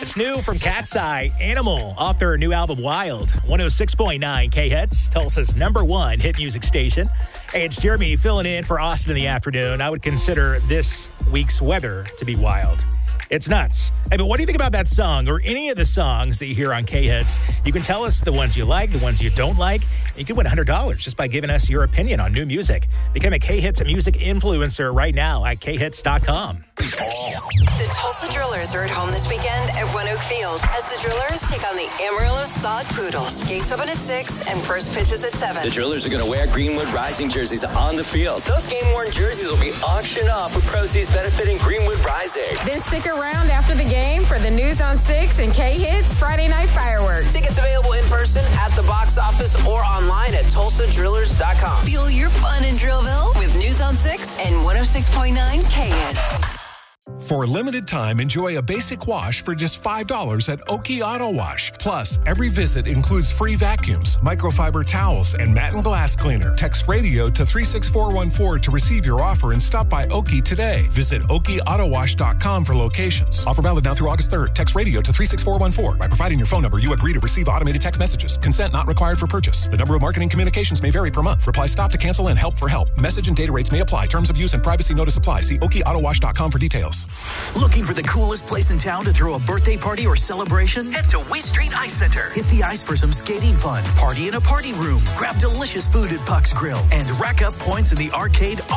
It's new from Cat's Eye, Animal, off their new album, Wild. 106.9 K-Hits, Tulsa's #1 hit music station. Hey, it's Jeremy filling in for Austin in the afternoon. I would consider this week's weather to be wild. It's nuts. Hey, but what do you think about that song or any of the songs that you hear on K-Hits? You can tell us the ones you like, the ones you don't like. You can win $100 just by giving us your opinion on new music. Become a K-Hits music influencer right now at khits.com. The Tulsa Drillers are at home this weekend at One Oak Field as the Drillers take on the Amarillo Sod Poodles. Gates open at 6 and first pitch is at 7. The Drillers are going to wear Greenwood Rising jerseys on the field. Those game-worn jerseys will be auctioned off with proceeds benefiting Greenwood Rising. Then stick around after the game for the News on 6 and K-Hits Friday Night Fireworks. Tickets available in person at the box office or online at TulsaDrillers.com. Fuel your fun in Drillville with News on 6 and 106.9 K-Hits. For a limited time, enjoy a basic wash for just $5 at Oki Auto Wash. Plus, every visit includes free vacuums, microfiber towels, and matte and glass cleaner. Text radio to 36414 to receive your offer and stop by Oki today. Visit OkiAutoWash.com for locations. Offer valid now through August 3rd. Text radio to 36414. By providing your phone number, you agree to receive automated text messages. Consent not required for purchase. The number of marketing communications may vary per month. Reply stop to cancel and help for help. Message and data rates may apply. Terms of use and privacy notice apply. See OkiAutoWash.com for details. Looking for the coolest place in town to throw a birthday party or celebration? Head to Wee Street Ice Center. Hit the ice for some skating fun, party in a party room, grab delicious food at Puck's Grill, and rack up points in the arcade